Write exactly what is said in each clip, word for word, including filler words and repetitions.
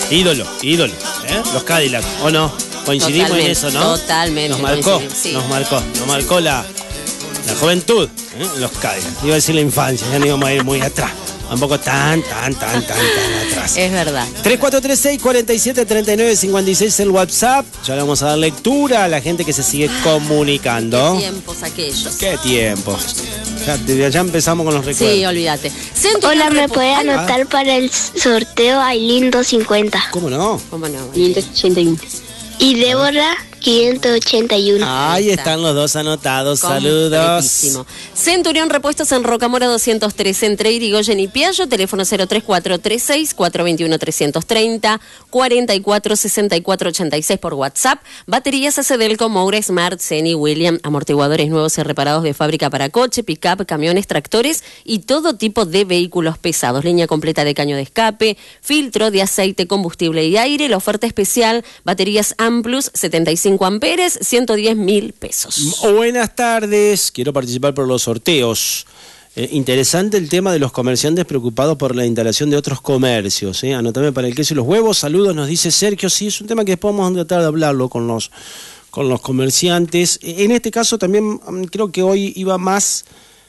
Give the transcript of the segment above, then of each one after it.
Ídolo, ídolo, ¿eh? Los Cadillac, ¿o no? Coincidimos Totalmente, en eso, ¿no? Totalmente. Nos marcó, sí. nos marcó, nos marcó la, la juventud, ¿eh? Los Cadillac. Iba a decir la infancia, ya no íbamos a ir muy atrás. Tampoco tan, tan, tan, tan, tan atrás. Es verdad. tres cuatro tres seis, cuatro siete, tres nueve cinco seis el WhatsApp. Ya le vamos a dar lectura a la gente que se sigue comunicando. Qué tiempos aquellos. Qué tiempo. Ya, desde allá empezamos con los recuerdos. Sí, olvídate. Hola, ¿me puede anotar ah. para el sorteo Ailín doscientos cincuenta? ¿Cómo no? ¿Cómo no? quinientos ochenta y uno. Y Débora, quinientos ochenta y uno. Ahí están los dos anotados. Saludos. Centurión Repuestos en Rocamora doscientos tres, entre Irigoyen y Piaggio, teléfono cero tres cuatro tres seis, cuatro dos uno, tres tres cero, cuatro cuatro seis cuatro ocho seis por WhatsApp. Baterías Acedelco, Moura, Smart, Seni, William, amortiguadores nuevos y reparados de fábrica para coche, pick-up, camiones, tractores y todo tipo de vehículos pesados. Línea completa de caño de escape, filtro de aceite, combustible y aire. La oferta especial, baterías Amplus, setenta y cinco amperes, ciento diez mil pesos. Buenas tardes, quiero participar por los sorteos. Eh, interesante el tema de los comerciantes preocupados por la instalación de otros comercios. Eh. Anotame para el queso y los huevos. Saludos, nos dice Sergio. Sí, es un tema que después vamos a tratar de hablarlo con los, con los comerciantes. En este caso también creo que hoy iba más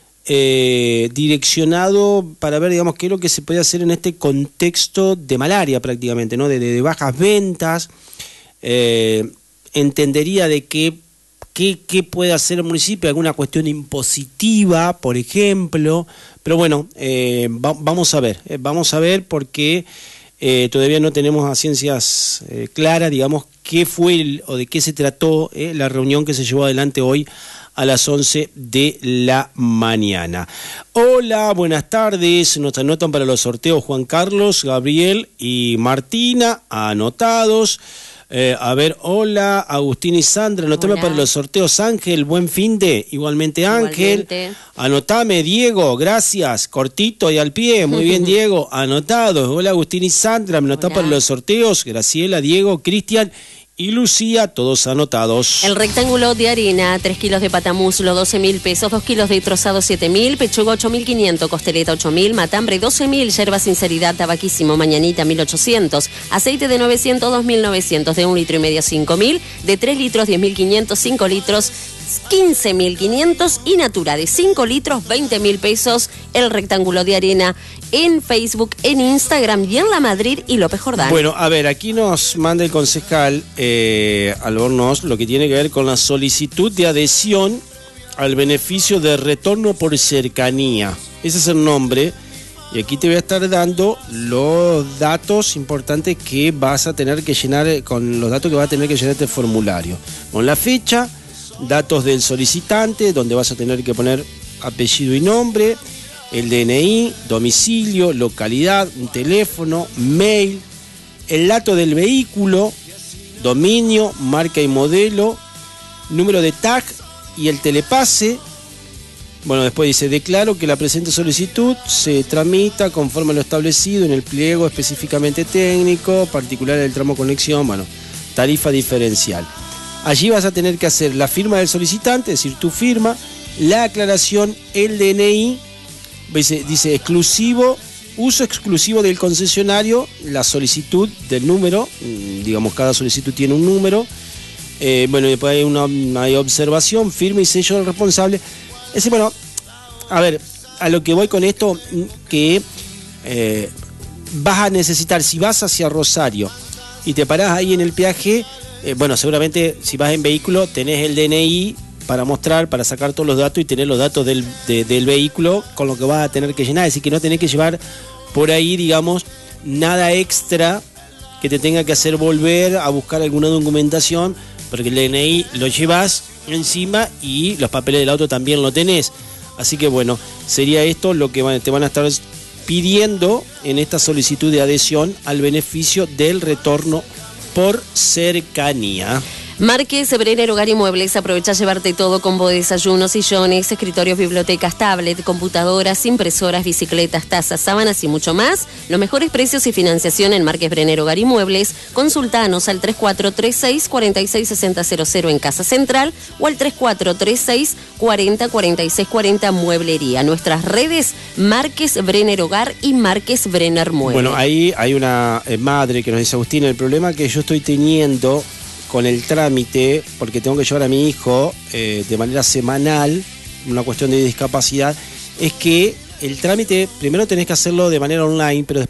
eh, direccionado para ver, digamos, qué es lo que se puede hacer en este contexto de malaria prácticamente, ¿no? De, de, de bajas ventas. Eh, entendería de qué, qué, qué puede hacer el municipio, alguna cuestión impositiva, por ejemplo, pero bueno, eh, va, vamos a ver, eh, vamos a ver porque eh, todavía no tenemos a ciencias eh, claras, digamos, qué fue el, o de qué se trató eh, la reunión que se llevó adelante hoy a las once de la mañana. Hola, buenas tardes. Nos anotan para los sorteos Juan Carlos, Gabriel y Martina, anotados. Eh, a ver, hola, Agustín y Sandra, anotame hola. Para los sorteos Ángel, buen fin de, igualmente Ángel, igualmente. Anotame Diego, gracias, cortito y al pie, muy bien Diego, anotados. Hola Agustín y Sandra, me anotá para los sorteos, Graciela, Diego, Cristian y Lucía, todos anotados. El rectángulo de harina, tres kilos de patamuslo, doce mil pesos, dos kilos de trozado, siete mil, pechuga, ocho mil quinientos, costeleta, ocho mil, matambre, doce mil, yerba sinceridad, tabaquísimo, mañanita, mil ochocientos, aceite de novecientos, dos mil novecientos, de un litro y medio, cinco mil, de tres litros, diez mil quinientos, cinco litros, quince mil quinientos y Natura de cinco litros, veinte mil pesos. El rectángulo de arena en Facebook, en Instagram y en La Madrid y López Jordán. Bueno, a ver, aquí nos manda el concejal eh, Albornoz lo que tiene que ver con la solicitud de adhesión al beneficio de retorno por cercanía. Ese es el nombre. Y aquí te voy a estar dando los datos importantes que vas a tener que llenar, con los datos que va a tener que llenar este formulario. Con la fecha, datos del solicitante, donde vas a tener que poner apellido y nombre, el D N I, domicilio, localidad, un teléfono, mail, el dato del vehículo, dominio, marca y modelo, número de tag y el telepase. Bueno, después dice, declaro que la presente solicitud se tramita conforme a lo establecido en el pliego específicamente técnico, particular del tramo conexión, bueno, tarifa diferencial. Allí vas a tener que hacer la firma del solicitante, es decir, tu firma, la aclaración, el D N I, dice, dice exclusivo, uso exclusivo del concesionario, la solicitud del número, digamos, cada solicitud tiene un número, eh, bueno, después hay una hay observación, firma y sello del responsable. Es decir, bueno, a ver, a lo que voy con esto, que eh, vas a necesitar, si vas hacia Rosario y te parás ahí en el peaje, eh, bueno, seguramente si vas en vehículo tenés el D N I para mostrar, para sacar todos los datos y tener los datos del, de, del vehículo con lo que vas a tener que llenar. Es decir, que no tenés que llevar por ahí, digamos, nada extra que te tenga que hacer volver a buscar alguna documentación, porque el D N I lo llevas encima y los papeles del auto también lo tenés. Así que bueno, sería esto lo que van, te van a estar pidiendo en esta solicitud de adhesión al beneficio del retorno por cercanía. Márquez Brenner Hogar y Muebles, aprovecha llevarte todo: combo de desayunos, sillones, escritorios, bibliotecas, tablet, computadoras, impresoras, bicicletas, tazas, sábanas y mucho más. Los mejores precios y financiación en Márquez Brenner Hogar y Muebles. Consultanos al tres cuatro tres seis, cuatro seis seis cero cero cero en Casa Central o al tres cuatro tres seis, cuatro cero, cuatro seis cuatro cero Mueblería. Nuestras redes: Márquez Brenner Hogar y Márquez Brenner Muebles. Bueno, ahí hay una eh, madre que nos dice: Agustín, el problema que yo estoy teniendo con el trámite, porque tengo que llevar a mi hijo eh, de manera semanal, una cuestión de discapacidad, es que el trámite primero tenés que hacerlo de manera online, pero después